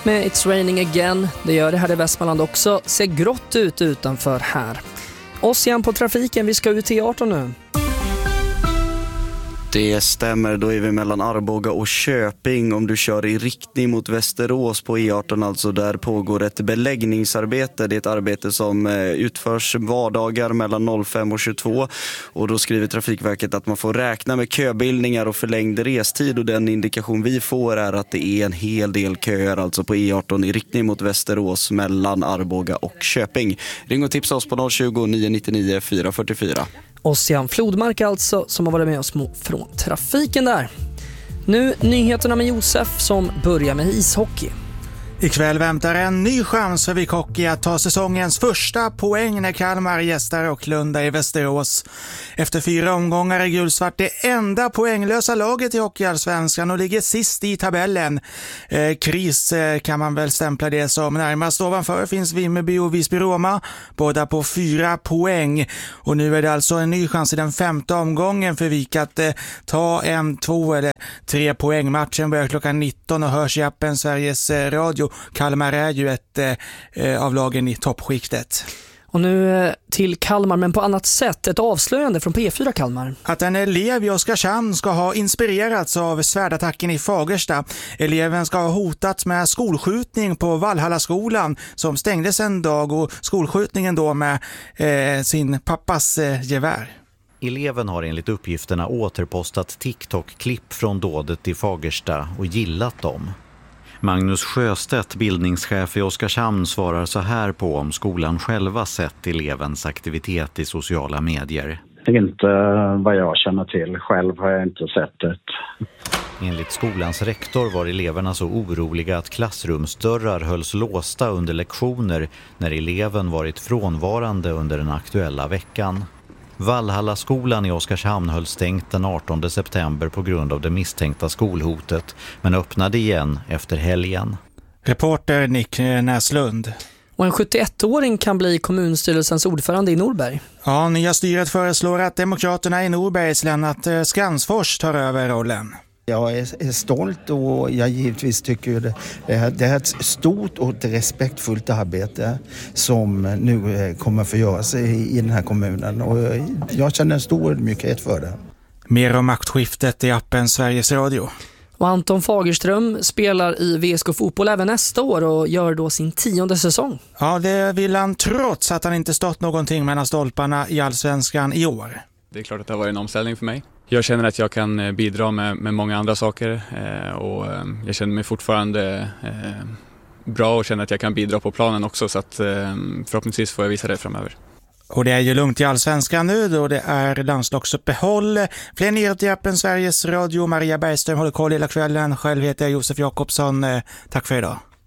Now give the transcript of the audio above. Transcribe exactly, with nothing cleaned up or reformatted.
med It's Raining Again. Det gör det här i Västmanland också. Ser grått ut utanför här. Oss igen på trafiken, vi ska ut till E arton nu. Det stämmer, då är vi mellan Arboga och Köping. Om du kör i riktning mot Västerås på E arton, alltså, där pågår ett beläggningsarbete. Det är ett arbete som utförs vardagar mellan noll fem och tjugotvå. Och då skriver Trafikverket att man får räkna med köbildningar och förlängd restid. Och den indikation vi får är att det är en hel del köer, alltså på E arton i riktning mot Västerås mellan Arboga och Köping. Ring och tipsa oss på noll tjugo, nio nio nio, fyra fyra fyra. Ossian Flodmark alltså, som har varit med oss från trafiken där. Nu nyheterna med Josef som börjar med ishockey. Ikväll väntar en ny chans för Vik Hockey att ta säsongens första poäng när Kalmar gästar Rocklunda i Västerås. Efter fyra omgångar är gulsvart det enda poänglösa laget i Hockeyallsvenskan och ligger sist i tabellen. Eh, kris eh, kan man väl stämpla det som. Närmast ovanför finns Vimmerby och Visby-Roma, båda på fyra poäng. Och nu är det alltså en ny chans i den femte omgången för Vik att eh, ta en, två eller tre poäng. Matchen börjar klockan nitton och hörs i appen Sveriges eh, Radio. Kalmar är ju ett eh, av lagen i toppskiktet. Och nu eh, till Kalmar, men på annat sätt. Ett avslöjande från P fyra Kalmar. Att en elev i Oskarshamn ska ha inspirerats av svärdattacken i Fagersta. Eleven ska ha hotats med skolskjutning på Valhallaskolan som stängdes en dag, och skolskjutningen då med eh, sin pappas eh, gevär. Eleven har enligt uppgifterna återpostat TikTok-klipp från dådet i Fagersta och gillat dem. Magnus Sjöstedt, bildningschef i Oskarshamn, svarar så här på om skolan själva sett elevens aktivitet i sociala medier. Inte vad jag känner till. Själv har jag inte sett det. Enligt skolans rektor var eleverna så oroliga att klassrumsdörrar hölls låsta under lektioner när eleven varit frånvarande under den aktuella veckan. Valhallaskolan i Oskarshamn höll stängt den artonde september på grund av det misstänkta skolhotet, men öppnade igen efter helgen. Reporter Nick Näslund. Och en sjuttioettåring kan bli kommunstyrelsens ordförande i Norberg. Ja, nya styret föreslår att Demokraterna i Norbergs Lennart Skansfors tar över rollen. Jag är stolt och jag givetvis tycker det är, det är ett stort och ett respektfullt arbete som nu kommer att få göras i, i den här kommunen, och jag känner en stor ödmjukhet för det. Mer om maktskiftet i appen Sveriges Radio. Och Anton Fagerström spelar i V S K Fotboll även nästa år och gör då sin tionde säsong. Ja, det vill han trots att han inte stått någonting mellan stolparna i Allsvenskan i år. Det är klart att det har varit en omställning för mig. Jag känner att jag kan bidra med, med många andra saker eh, och eh, jag känner mig fortfarande eh, bra och känner att jag kan bidra på planen också, så att eh, förhoppningsvis får jag visa det framöver. Och det är ju lugnt i Allsvenskan nu då det är landslagsuppehåll. Fler nyheter i appen Sveriges Radio. Maria Bergström håller koll hela kvällen. Själv heter jag Josef Jakobsson. Tack för idag.